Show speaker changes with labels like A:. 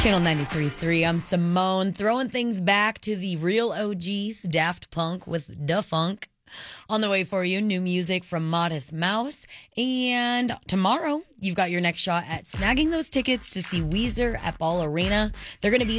A: Channel 93.3. I'm Simone, throwing things back to the real OGs, Daft Punk with Da Funk. On the way for you, new music from Modest Mouse. And tomorrow, you've got your next shot at snagging those tickets to see Weezer at Ball Arena. They're going to be